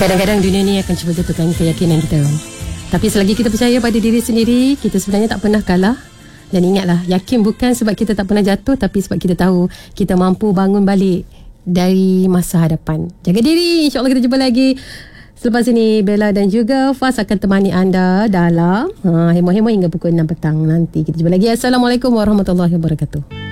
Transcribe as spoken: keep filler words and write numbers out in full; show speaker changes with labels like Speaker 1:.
Speaker 1: Kadang-kadang dunia ni akan cuba jatuhkan keyakinan kita. Tapi selagi kita percaya pada diri sendiri, kita sebenarnya tak pernah kalah. Dan ingatlah, yakin bukan sebab kita tak pernah jatuh, tapi sebab kita tahu kita mampu bangun balik dari masa hadapan. Jaga diri, insyaAllah kita jumpa lagi. Selepas ini Bella dan juga Faz akan temani anda dalam ha, hemo-hemo hingga pukul enam petang nanti. Kita jumpa lagi. Assalamualaikum warahmatullahi wabarakatuh.